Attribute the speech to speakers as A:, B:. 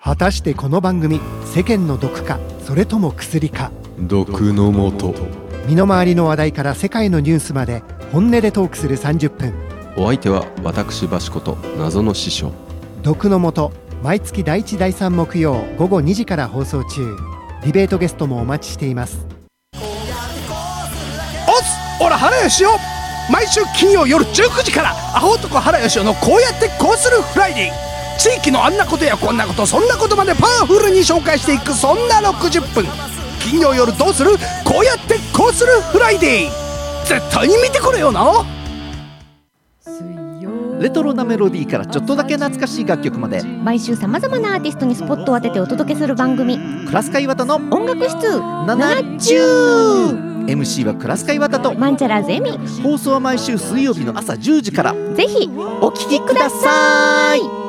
A: 果たしてこの番組、世間の毒かそれとも薬か。
B: 毒のもと。
A: 身の回りの話題から世界のニュースまで本音でトークする30分。
B: お相手は私バシこと謎の師匠。
A: 毒のもと、毎月第1第3木曜午後2時から放送中。ディベートゲストもお待ちしています。
C: おつ、おら原義雄、毎週金曜夜19時からアホ男原義雄のこうやってこうするフライデー。地域のあんなことやこんなこと、そんなことまでパワフルに紹介していく、そんな60分。金曜夜どうする、こうやってこうするフライデー。絶対に見てくれよな。
D: レトロなメロディーからちょっとだけ懐かしい楽曲まで、
E: 毎週さまざまなアーティストにスポットを当ててお届けする番組、
D: クラスカイワタの
E: 音楽室
D: 70。 MC はクラスカイワタと
E: マンチャラゼミ。
D: 放送は毎週水曜日の朝10時から。
E: ぜひ
D: お聞きください。